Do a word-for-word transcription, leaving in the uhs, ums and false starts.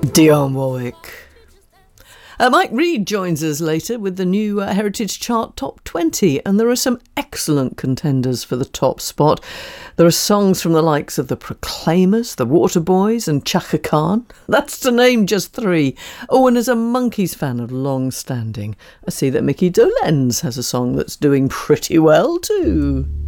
Dionne Warwick. Uh, Mike Reid joins us later with the new uh, Heritage Chart Top twenty, and there are some excellent contenders for the top spot. There are songs from the likes of the Proclaimers, the Waterboys and Chaka Khan. That's to name just three. Oh, and as a Monkees fan of long standing, I see that Mickey Dolenz has a song that's doing pretty well too.